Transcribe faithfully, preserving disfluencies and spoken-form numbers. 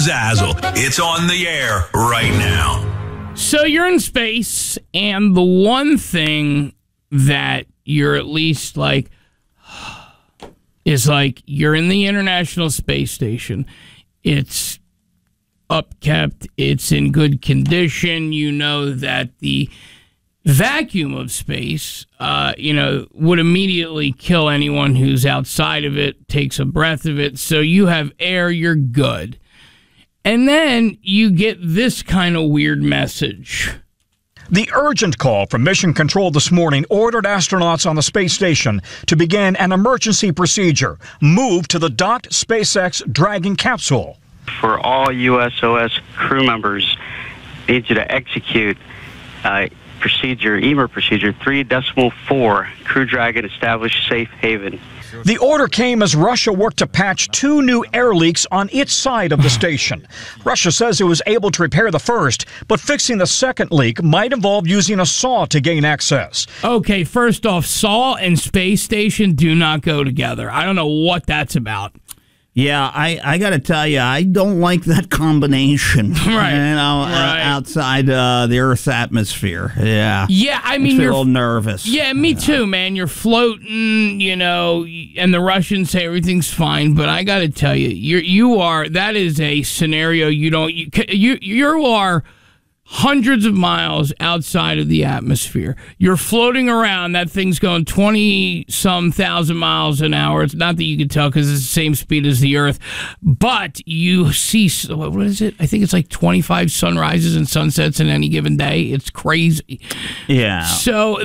Zazzle. It's on the air right now. So you're in space, and the one thing that you're at least like is like you're in the International Space Station. It's upkept. It's in good condition. You know that the vacuum of space, uh, you know, would immediately kill anyone who's outside of it, takes a breath of it. So you have air, you're good. And then you get this kind of weird message. The urgent call from Mission Control this morning ordered astronauts on the space station to begin an emergency procedure. Move to the docked SpaceX Dragon capsule. For all U S O S crew members, I need you to execute uh, procedure, E M R procedure three decimal four, Crew Dragon established safe haven. The order came as Russia worked to patch two new air leaks on its side of the station. Russia says it was able to repair the first, but fixing the second leak might involve using a saw to gain access. Okay, first off, saw and space station do not go together. I don't know what that's about. Yeah, I, I got to tell you, I don't like that combination. Right. You know, right. Uh, outside uh, the Earth's atmosphere. Yeah. Yeah, I mean, Makes me you're a little nervous. Yeah, me too, man. You're floating, you know, and the Russians say everything's fine, but I got to tell you, you you are that is a scenario you don't you you you are hundreds of miles outside of the atmosphere. You're floating around. That thing's going twenty-some thousand miles an hour. It's not that you can tell because it's the same speed as the Earth. But you see, what is it? I think it's like twenty-five sunrises and sunsets in any given day. It's crazy. Yeah. So